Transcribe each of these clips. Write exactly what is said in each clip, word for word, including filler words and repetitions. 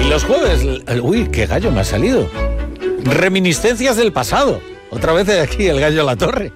los jueves, uy, qué gallo me ha salido. Reminiscencias del pasado. Otra vez de aquí el gallo a la torre.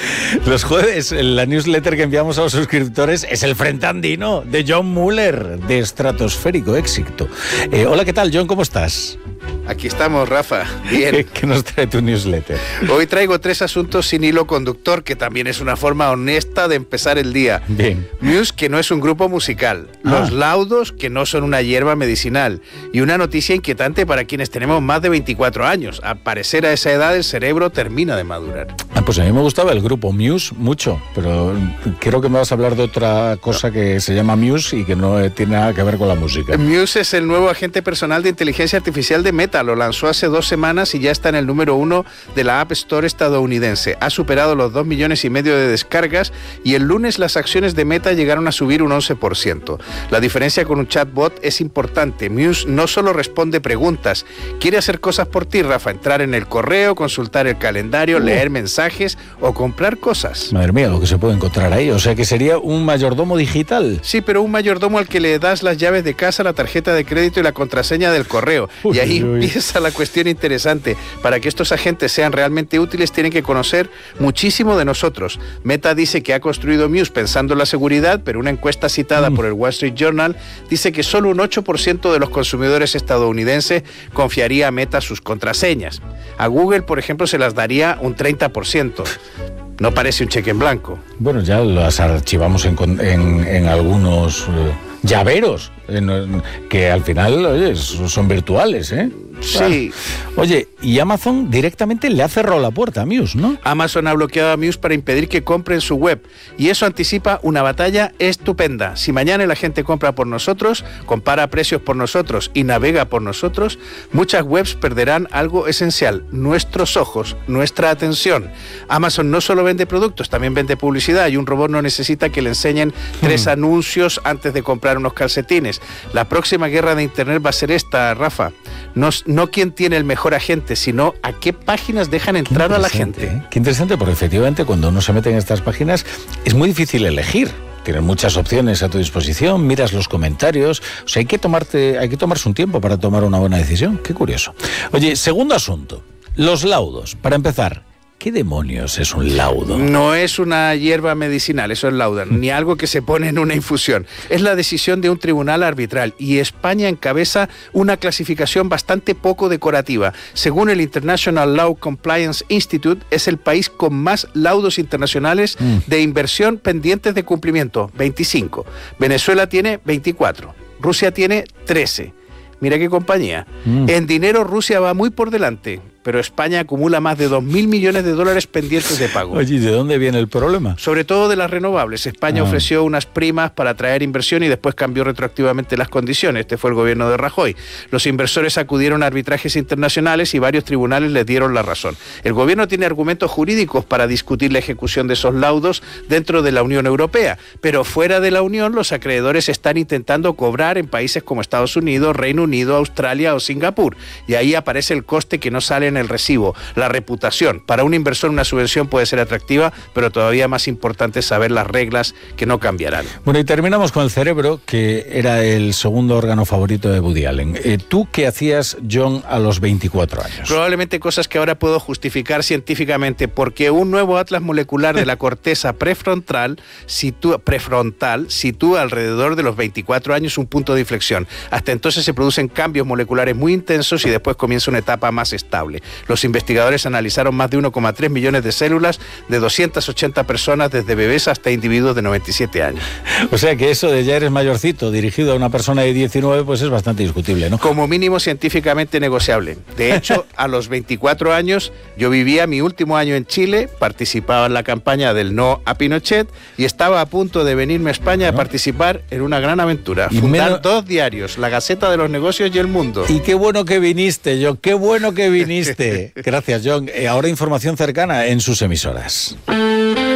Los jueves, la newsletter que enviamos a los suscriptores es el Frente Andino de John Muller, de Estratosférico Éxito. Eh, hola, ¿qué tal, John? ¿Cómo estás? Aquí estamos, Rafa. Bien. ¿Qué nos trae tu newsletter? Hoy traigo tres asuntos sin hilo conductor, que también es una forma honesta de empezar el día. Bien. Muse, que no es un grupo musical. Ah. Los laudos, que no son una hierba medicinal. Y una noticia inquietante para quienes tenemos más de veinticuatro años. Al parecer, a esa edad el cerebro termina de madurar. Ah, pues a mí me gustaba el grupo Muse mucho, pero creo que me vas a hablar de otra cosa que se llama Muse y que no tiene nada que ver con la música. Muse es el nuevo agente personal de inteligencia artificial de Meta. Lo lanzó hace dos semanas y ya está en el número uno de la App Store estadounidense. Ha superado los dos millones y medio de descargas y el lunes las acciones de Meta llegaron a subir un once por ciento. La diferencia con un chatbot es importante. Muse no solo responde preguntas, quiere hacer cosas por ti, Rafa. Entrar en el correo, consultar el calendario, uh. leer mensajes o comprar cosas. Madre mía, lo que se puede encontrar ahí. O sea que sería un mayordomo digital. Sí, pero un mayordomo al que le das las llaves de casa, la tarjeta de crédito y la contraseña del correo. Uy, y ahí uy. empieza la cuestión interesante. Para que estos agentes sean realmente útiles, tienen que conocer muchísimo de nosotros. Meta dice que ha construido Muse pensando en la seguridad, pero una encuesta citada mm. por el Wall Street Journal dice que solo un ocho por ciento de los consumidores estadounidenses confiaría a Meta sus contraseñas. A Google, por ejemplo, se las daría un treinta por ciento. No parece un cheque en blanco. Bueno, ya las archivamos en, en, en algunos eh, llaveros, en, que al final, oye, son virtuales, ¿eh? Sí. Oye, y Amazon directamente le ha cerrado la puerta a Muse, ¿no? Amazon ha bloqueado a Muse para impedir que compren su web. Y eso anticipa una batalla estupenda. Si mañana la gente compra por nosotros, compara precios por nosotros y navega por nosotros, muchas webs perderán algo esencial: nuestros ojos, nuestra atención. Amazon no solo vende productos, también vende publicidad, y un robot no necesita que le enseñen tres hmm. anuncios antes de comprar unos calcetines. La próxima guerra de Internet va a ser esta, Rafa. No, no quién tiene el mejor agente, sino a qué páginas dejan entrar a la gente. ¿eh? Qué interesante, porque efectivamente cuando uno se mete en estas páginas es muy difícil elegir. Tienes muchas opciones a tu disposición, miras los comentarios, o sea, hay que tomarte, hay que tomarse un tiempo para tomar una buena decisión. Qué curioso. Oye, segundo asunto, los laudos. Para empezar, ¿qué demonios es un laudo? No es una hierba medicinal, eso es lauda, ni algo que se pone en una infusión. Es la decisión de un tribunal arbitral y España encabeza una clasificación bastante poco decorativa. Según el International Law Compliance Institute, es el país con más laudos internacionales mm. de inversión pendientes de cumplimiento, veinticinco. Venezuela tiene veinticuatro. Rusia tiene trece. Mira qué compañía. Mm. En dinero Rusia va muy por delante, pero España acumula más de dos mil millones de dólares pendientes de pago. Oye, ¿y de dónde viene el problema? Sobre todo de las renovables. España ah. ofreció unas primas para atraer inversión y después cambió retroactivamente las condiciones. Este fue el gobierno de Rajoy. Los inversores acudieron a arbitrajes internacionales y varios tribunales les dieron la razón. El gobierno tiene argumentos jurídicos para discutir la ejecución de esos laudos dentro de la Unión Europea, pero fuera de la Unión los acreedores están intentando cobrar en países como Estados Unidos, Reino Unido, Australia o Singapur. Y ahí aparece el coste que no sale en el recibo, la reputación. Para un inversor una subvención puede ser atractiva, pero todavía más importante es saber las reglas que no cambiarán. Bueno, y terminamos con el cerebro, que era el segundo órgano favorito de Woody Allen. Eh, ¿Tú qué hacías, John, a los veinticuatro años? Probablemente cosas que ahora puedo justificar científicamente, porque un nuevo atlas molecular de la corteza prefrontal sitúa, prefrontal sitúa alrededor de los veinticuatro años un punto de inflexión. Hasta entonces se producen cambios moleculares muy intensos y después comienza una etapa más estable. Los investigadores analizaron más de uno coma tres millones de células de doscientas ochenta personas, desde bebés hasta individuos de noventa y siete años. O sea que eso de ya eres mayorcito, dirigido a una persona de diecinueve, pues es bastante discutible, ¿no? Como mínimo científicamente negociable. De hecho, a los veinticuatro años, yo vivía mi último año en Chile, participaba en la campaña del no a Pinochet y estaba a punto de venirme a España ¿no? a participar en una gran aventura. Y fundar menos... dos diarios, La Gaceta de los Negocios y El Mundo. Y qué bueno que viniste, John, qué bueno que viniste. Gracias, John. Ahora información cercana en sus emisoras.